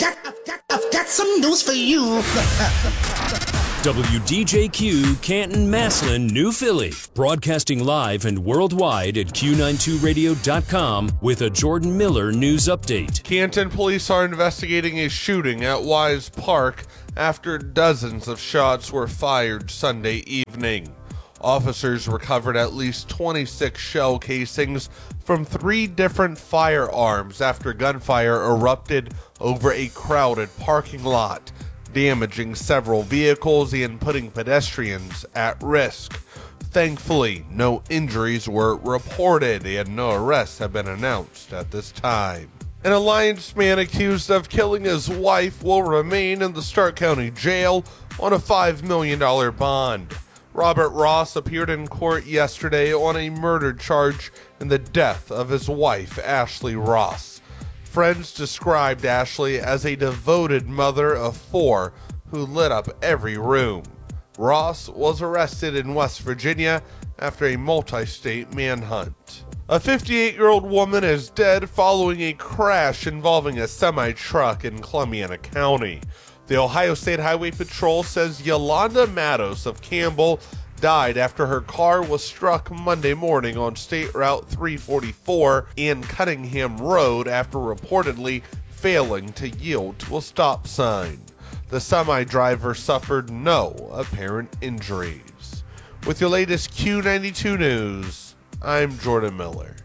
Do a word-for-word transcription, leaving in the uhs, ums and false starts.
got, I've got, I've got some news for you. W D J Q, Canton, Massillon, New Philly. Broadcasting live and worldwide at Q ninety-two radio dot com with a Jordan Miller news update. Canton police are investigating a shooting at Wise Park after dozens of shots were fired Sunday evening. Officers recovered at least twenty-six shell casings from three different firearms after gunfire erupted over a crowded parking lot, damaging several vehicles and putting pedestrians at risk. Thankfully, no injuries were reported and no arrests have been announced at this time. An Alliance man accused of killing his wife will remain in the Stark County Jail on a five million dollars bond. Robert Ross appeared in court yesterday on a murder charge in the death of his wife, Ashley Ross. Friends described Ashley as a devoted mother of four who lit up every room. Ross was arrested in West Virginia after a multi-state manhunt. A fifty-eight-year-old woman is dead following a crash involving a semi-truck in Columbiana County. The Ohio State Highway Patrol says Yolanda Matos of Campbell died after her car was struck Monday morning on State Route three forty-four and Cunningham Road after reportedly failing to yield to a stop sign. The semi-driver suffered no apparent injuries. With your latest Q ninety-two news, I'm Jordan Miller.